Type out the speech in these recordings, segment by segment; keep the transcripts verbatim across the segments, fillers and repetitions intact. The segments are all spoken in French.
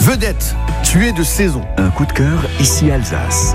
Vedette, tu es de saison. Un coup de cœur, ici Alsace.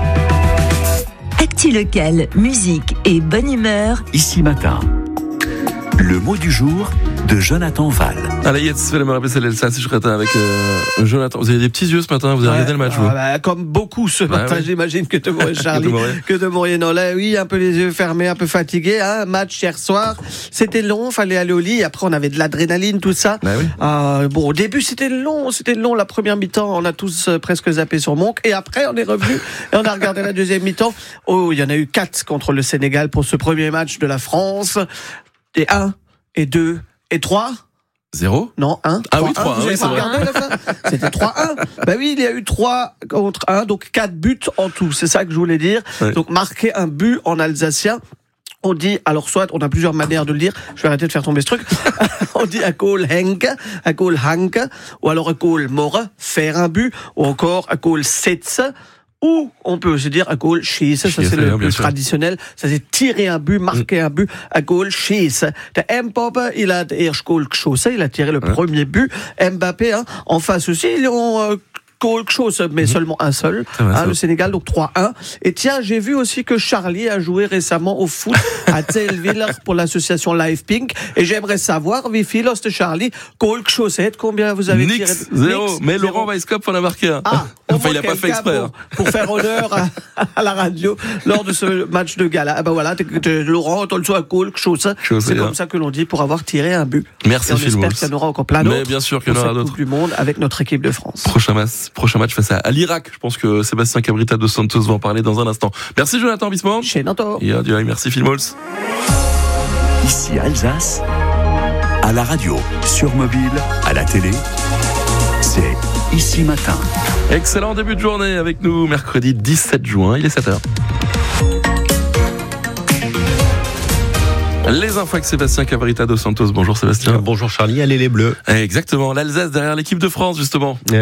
Actu locale, musique et bonne humeur. Ici Matin. Le mot du jour de Jonathan Val. Allez, jetzt will ich mal ein bisschen Alsace sprechen avec euh, Jonathan. Vous avez des petits yeux ce matin, vous avez Ouais, regardé le match, vous ah bah, comme beaucoup ce Bah matin, oui. j'imagine que de Maurice Charlie, Que de Maurice. que de Maurice Nollet. Oui, un peu les yeux fermés, un peu fatigué. Hein, match hier soir, c'était long, fallait aller au lit. Après, on avait de l'adrénaline, tout ça. Bah oui. Euh, bon, au début, c'était long, c'était long. La première mi-temps, on a tous euh, presque zappé sur Monk. Et après, on est revenu et on a regardé la deuxième mi-temps. Oh, il y en a eu quatre contre le Sénégal pour ce premier match de la France. Et un, et deux, et trois. Zéro Non, un. Ah oui, un. trois, Vous oui, avez c'est pas vrai. regardé la fin C'était trois un. Bah oui, il y a eu trois contre un, donc quatre buts en tout. C'est ça que je voulais dire. Ouais. Donc marquer un but en alsacien. On dit, alors soit, on a plusieurs manières de le dire, je vais arrêter de faire tomber ce truc. On dit à goal henk, à goal hank, ou alors à goal more, faire un but, ou encore à goal setz. Ou on peut aussi dire à goal schießen, ça Schießen, c'est le bien plus sûr. traditionnel, ça c'est tirer un but, marquer un but, à goal schießen. Der Mbappé, il a erst goal geschossen, il a tiré le Ouais. premier but. Mbappé, hein, en face aussi, ils ont euh, goal geschossen, mais seulement un seul, Ça va, hein, ça le va. Sénégal, donc trois un. Et tiens, j'ai vu aussi que Charlie a joué récemment au foot à Zellwiller pour l'association Live Pink, et j'aimerais savoir, wie viel hast du Charlie goal geschossen, combien vous avez tiré? Nix, zéro. Nix, Mais zéro. Laurent Weisskopf en a marqué un. Ah, au enfin, il moins a pas fait quelqu'un exprès. hein. Pour, pour faire honneur à, à la radio lors de ce match de gala. Ah ben voilà, t'es- t'es- Laurent, t'as le soin goal geschossen. Geschossen, C'est ja. comme ça que l'on dit pour avoir tiré un but. Merci, Et on Phil espère Walls. qu'il y en aura encore plein Mais d'autres. bien sûr qu'il y en pour aura cette d'autres. Coupe du Monde avec notre équipe de France. Prochain match, prochain match face à, à l'Irak. Je pense que Sébastien Cabrita dos Santos va en parler dans un instant. Merci Jonathan Bismont. Chez Nanto. Et adieu, merci Phil Walls. Ici Alsace. À la radio, sur mobile, à la télé. C'est Ici Matin. Excellent début de journée avec nous, mercredi dix-sept juin, il est sept heures. Les infos avec Sébastien Cabrita dos Santos. Bonjour Sébastien. Bonjour Charlie, allez les Bleus. Exactement, l'Alsace derrière l'équipe de France justement.